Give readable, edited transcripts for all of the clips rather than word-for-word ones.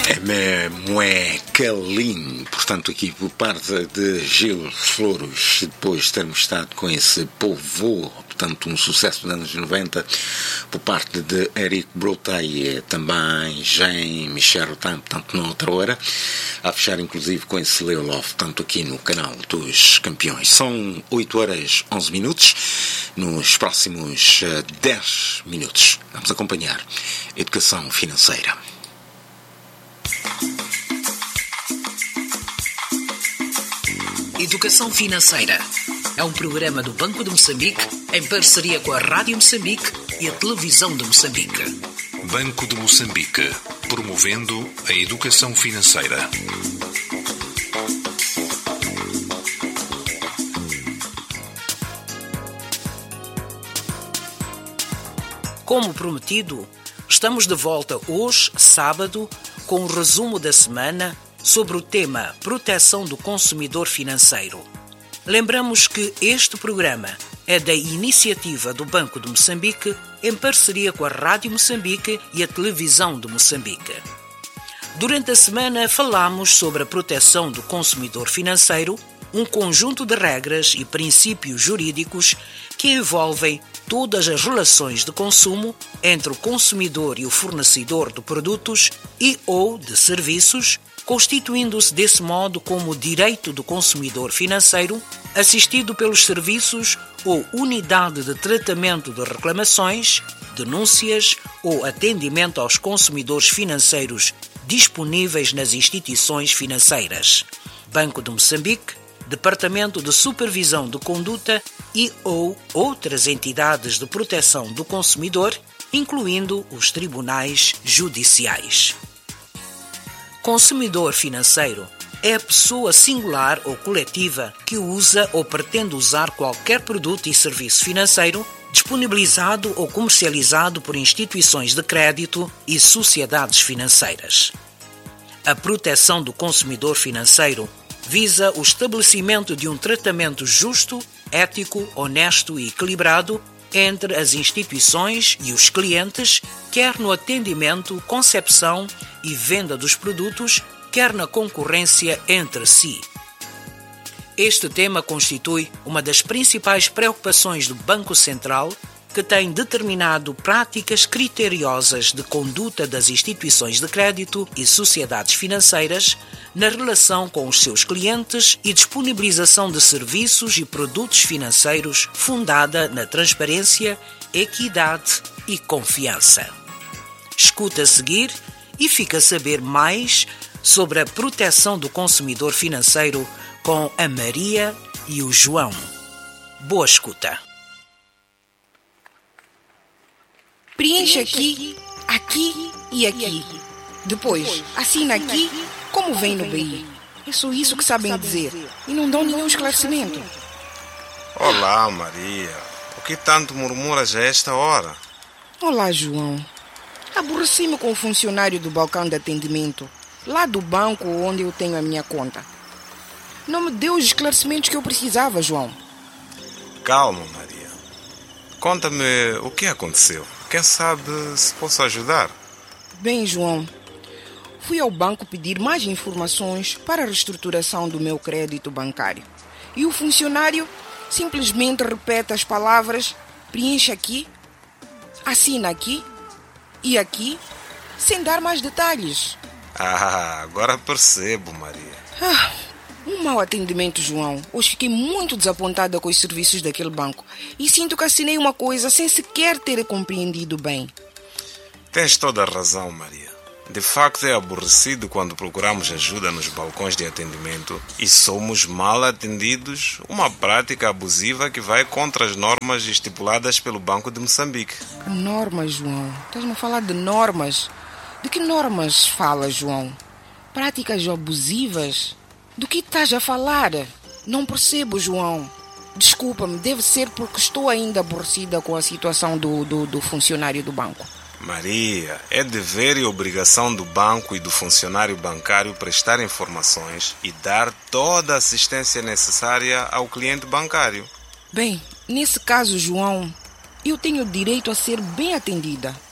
Muecalim, portanto aqui por parte de Gil Flores, depois de termos estado com esse povo, portanto um sucesso dos anos 90, por parte de Eric Brotaille, também Jean-Michel Rotin, portanto noutra hora, a fechar inclusive com esse Leo Love, portanto aqui no canal dos campeões. São 8h11, nos próximos 10 minutos vamos acompanhar Educação Financeira. Educação Financeira é um programa do Banco de Moçambique em parceria com a Rádio Moçambique e a Televisão de Moçambique. Banco de Moçambique, promovendo a educação financeira. Como prometido, estamos de volta hoje, sábado, com um resumo da semana sobre o tema Proteção do Consumidor Financeiro. Lembramos que este programa é da iniciativa do Banco de Moçambique em parceria com a Rádio Moçambique e a Televisão de Moçambique. Durante a semana falamos sobre a proteção do consumidor financeiro, um conjunto de regras e princípios jurídicos que envolvem todas as relações de consumo entre o consumidor e o fornecedor de produtos e ou de serviços, constituindo-se desse modo como o direito do consumidor financeiro, assistido pelos serviços ou unidade de tratamento de reclamações, denúncias ou atendimento aos consumidores financeiros disponíveis nas instituições financeiras, Banco de Moçambique, Departamento de Supervisão de Conduta e ou outras entidades de proteção do consumidor, incluindo os tribunais judiciais. Consumidor financeiro é a pessoa singular ou coletiva que usa ou pretende usar qualquer produto e serviço financeiro disponibilizado ou comercializado por instituições de crédito e sociedades financeiras. A proteção do consumidor financeiro visa o estabelecimento de um tratamento justo, ético, honesto e equilibrado entre as instituições e os clientes, quer no atendimento, concepção e venda dos produtos, quer na concorrência entre si. Este tema constitui uma das principais preocupações do Banco Central, que tem determinado práticas criteriosas de conduta das instituições de crédito e sociedades financeiras na relação com os seus clientes e disponibilização de serviços e produtos financeiros fundada na transparência, equidade e confiança. Escuta a seguir e fica a saber mais sobre a proteção do consumidor financeiro com a Maria e o João. Boa escuta. Preencha aqui, aqui e aqui. Depois, assina aqui como vem no BI. É só isso que sabem dizer e não dão nenhum esclarecimento. Olá, Maria. O que tanto murmuras a esta hora? Olá, João. Aborreci-me com o funcionário do balcão de atendimento, lá do banco onde eu tenho a minha conta. Não me deu os esclarecimentos que eu precisava, João. Calma, Maria. Conta-me o que aconteceu. Quem sabe se posso ajudar? Bem, João, fui ao banco pedir mais informações para a reestruturação do meu crédito bancário. E o funcionário simplesmente repete as palavras preencha aqui, assina aqui e aqui, sem dar mais detalhes. Agora percebo, Maria. Um mau atendimento, João. Hoje fiquei muito desapontada com os serviços daquele banco e sinto que assinei uma coisa sem sequer ter compreendido bem. Tens toda a razão, Maria. De facto é aborrecido quando procuramos ajuda nos balcões de atendimento e somos mal atendidos, uma prática abusiva que vai contra as normas estipuladas pelo Banco de Moçambique. Normas, João? Estás-me a falar de normas? De que normas fala, João? Práticas abusivas? Do que estás a falar? Não percebo, João. Desculpa-me, deve ser porque estou ainda aborrecida com a situação do funcionário do banco. Maria, é dever e obrigação do banco e do funcionário bancário prestar informações e dar toda a assistência necessária ao cliente bancário. Bem, nesse caso, João, eu tenho direito a ser bem atendida.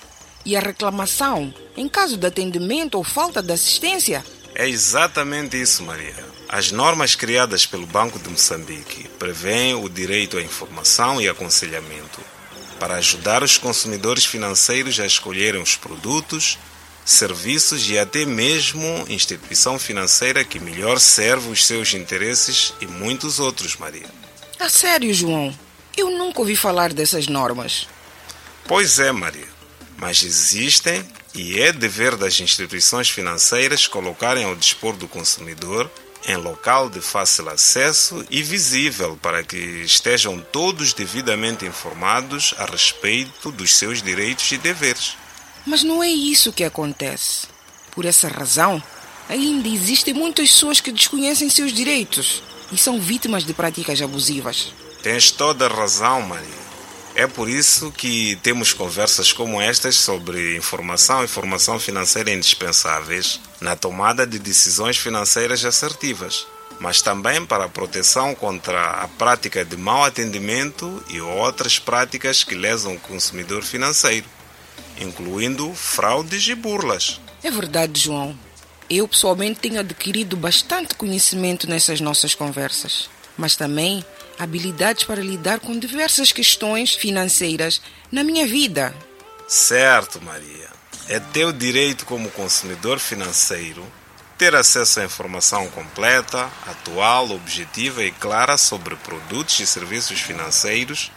E a reclamação, em caso de atendimento ou falta de assistência? É exatamente isso, Maria. As normas criadas pelo Banco de Moçambique prevêem o direito à informação e aconselhamento para ajudar os consumidores financeiros a escolherem os produtos, serviços e até mesmo instituição financeira que melhor serve os seus interesses e muitos outros, Maria. A sério, João? Eu nunca ouvi falar dessas normas. Pois é, Maria. Mas existem e é dever das instituições financeiras colocarem ao dispor do consumidor em local de fácil acesso e visível para que estejam todos devidamente informados a respeito dos seus direitos e deveres. Mas não é isso que acontece. Por essa razão, ainda existem muitas pessoas que desconhecem seus direitos e são vítimas de práticas abusivas. Tens toda a razão, Maria. É por isso que temos conversas como estas sobre informação e formação financeira indispensáveis na tomada de decisões financeiras assertivas, mas também para a proteção contra a prática de mau atendimento e outras práticas que lesam o consumidor financeiro, incluindo fraudes e burlas. É verdade, João. Eu pessoalmente tenho adquirido bastante conhecimento nessas nossas conversas, mas também habilidades para lidar com diversas questões financeiras na minha vida. Certo, Maria. É teu direito como consumidor financeiro ter acesso à informação completa, atual, objetiva e clara sobre produtos e serviços financeiros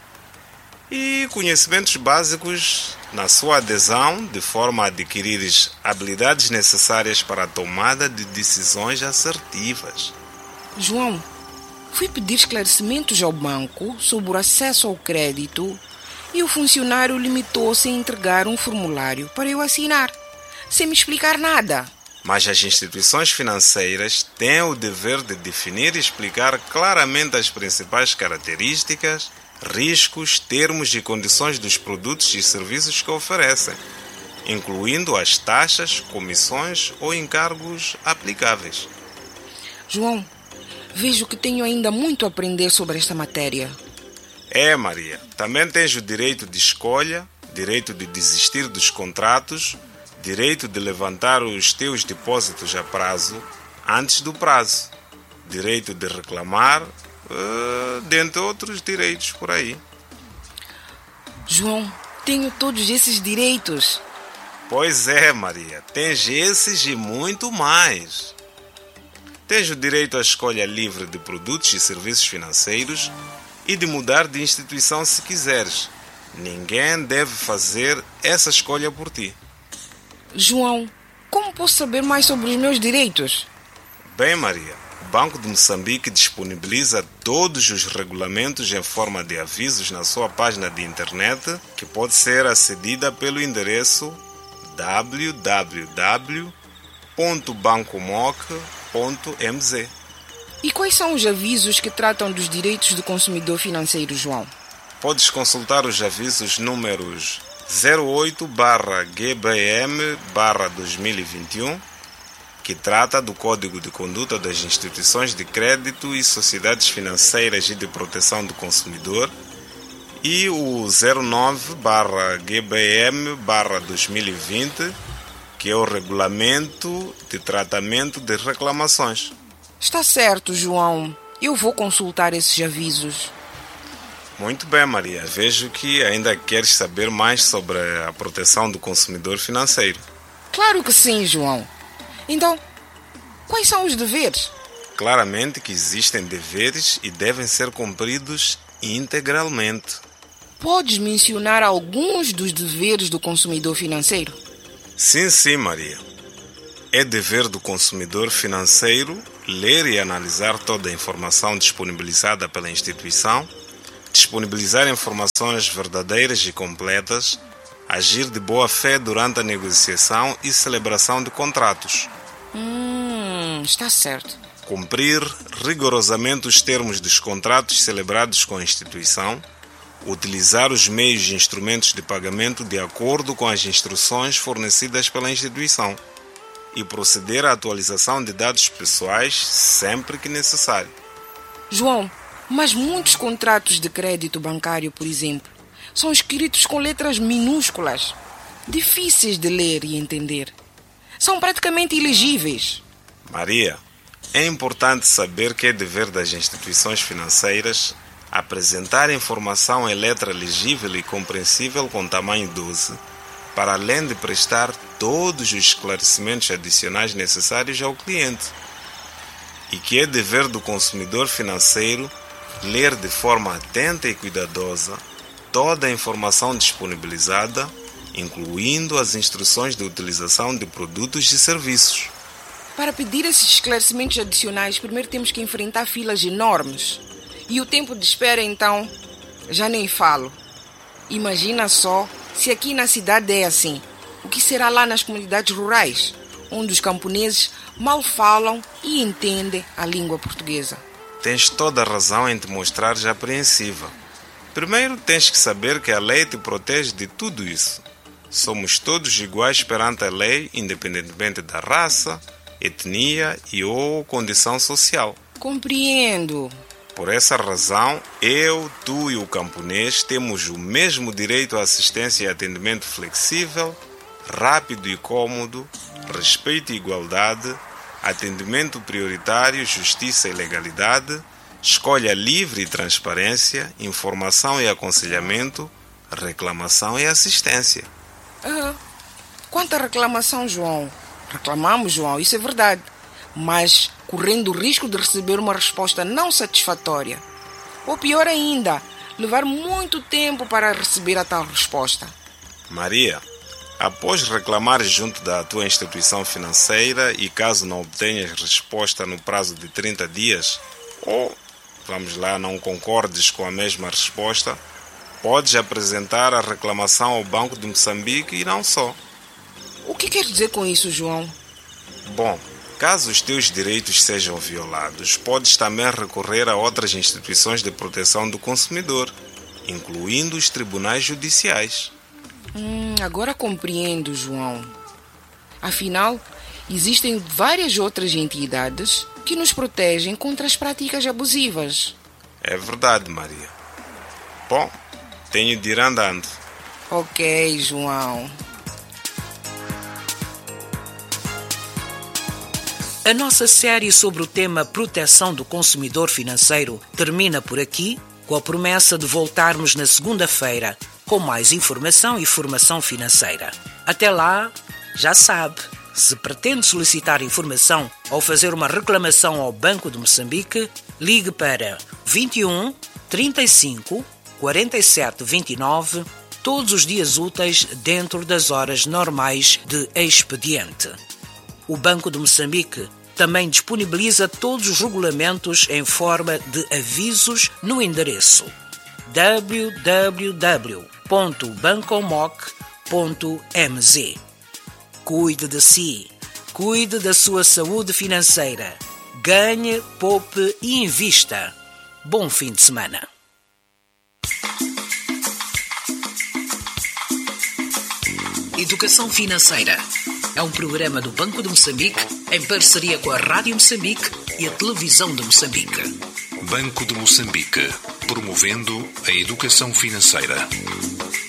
e conhecimentos básicos na sua adesão, de forma a adquirires habilidades necessárias para a tomada de decisões assertivas. João, fui pedir esclarecimentos ao banco sobre o acesso ao crédito e o funcionário limitou-se a entregar um formulário para eu assinar, sem me explicar nada. Mas as instituições financeiras têm o dever de definir e explicar claramente as principais características, riscos, termos e condições dos produtos e serviços que oferecem, incluindo as taxas, comissões ou encargos aplicáveis. João, vejo que tenho ainda muito a aprender sobre esta matéria. É, Maria. Também tens o direito de escolha, direito de desistir dos contratos, direito de levantar os teus depósitos a prazo antes do prazo, direito de reclamar, dentre outros direitos por aí. João, tenho todos esses direitos. Pois é, Maria. Tens esses e muito mais. Tens o direito à escolha livre de produtos e serviços financeiros e de mudar de instituição se quiseres. Ninguém deve fazer essa escolha por ti. João, como posso saber mais sobre os meus direitos? Bem, Maria, o Banco de Moçambique disponibiliza todos os regulamentos em forma de avisos na sua página de internet, que pode ser acedida pelo endereço www.bancomoc.mz. E quais são os avisos que tratam dos direitos do consumidor financeiro, João? Podes consultar os avisos números 08/GBM/2021, que trata do Código de Conduta das Instituições de Crédito e Sociedades Financeiras e de Proteção do Consumidor, e o 09/GBM/2020, que é o Regulamento de Tratamento de Reclamações. Está certo, João. Eu vou consultar esses avisos. Muito bem, Maria. Vejo que ainda queres saber mais sobre a proteção do consumidor financeiro. Claro que sim, João. Então, quais são os deveres? Claramente que existem deveres e devem ser cumpridos integralmente. Podes mencionar alguns dos deveres do consumidor financeiro? Sim, Maria. É dever do consumidor financeiro ler e analisar toda a informação disponibilizada pela instituição, disponibilizar informações verdadeiras e completas, agir de boa fé durante a negociação e celebração de contratos. Está certo. Cumprir rigorosamente os termos dos contratos celebrados com a instituição, utilizar os meios e instrumentos de pagamento de acordo com as instruções fornecidas pela instituição e proceder à atualização de dados pessoais sempre que necessário. João, mas muitos contratos de crédito bancário, por exemplo, são escritos com letras minúsculas. difíceis de ler e entender. São praticamente ilegíveis. Maria, é importante saber que é dever das instituições financeiras apresentar informação em letra legível e compreensível com tamanho 12, para além de prestar todos os esclarecimentos adicionais necessários ao cliente. E que é dever do consumidor financeiro ler de forma atenta e cuidadosa toda a informação disponibilizada, incluindo as instruções de utilização de produtos e serviços. Para pedir esses esclarecimentos adicionais, primeiro temos que enfrentar filas enormes. E o tempo de espera, então, já nem falo. Imagina só se aqui na cidade é assim. O que será lá nas comunidades rurais, onde os camponeses mal falam e entendem a língua portuguesa? Tens toda a razão em te mostrares apreensiva. Primeiro tens que saber que a lei te protege de tudo isso. Somos todos iguais perante a lei, independentemente da raça, etnia e ou condição social. Compreendo. Por essa razão, eu, tu e o camponês temos o mesmo direito à assistência e atendimento flexível, rápido e cômodo, respeito e igualdade, atendimento prioritário, justiça e legalidade, escolha livre e transparência, informação e aconselhamento, reclamação e assistência. Quanto à reclamação, João? Reclamamos, João, isso é verdade. Mas correndo o risco de receber uma resposta não satisfatória. Ou pior ainda, levar muito tempo para receber a tal resposta. Maria, após reclamar junto da tua instituição financeira e caso não obtenhas resposta no prazo de 30 dias, ou, vamos lá, não concordes com a mesma resposta, podes apresentar a reclamação ao Banco de Moçambique e não só. O que quer dizer com isso, João? Bom, caso os teus direitos sejam violados, podes também recorrer a outras instituições de proteção do consumidor, incluindo os tribunais judiciais. Agora compreendo, João. Afinal, existem várias outras entidades que nos protegem contra as práticas abusivas. É verdade, Maria. Bom, tenho de ir andando. Ok, João. A nossa série sobre o tema proteção do consumidor financeiro termina por aqui, com a promessa de voltarmos na segunda-feira com mais informação e formação financeira. Até lá, já sabe, se pretende solicitar informação ou fazer uma reclamação ao Banco de Moçambique, ligue para 21 35 47 29 todos os dias úteis dentro das horas normais de expediente. O Banco de Moçambique também disponibiliza todos os regulamentos em forma de avisos no endereço www.bancomoc.mz. Cuide de si, cuide da sua saúde financeira, ganhe, poupe e invista. Bom fim de semana. Educação Financeira é um programa do Banco de Moçambique em parceria com a Rádio Moçambique e a Televisão de Moçambique. Banco de Moçambique, promovendo a educação financeira.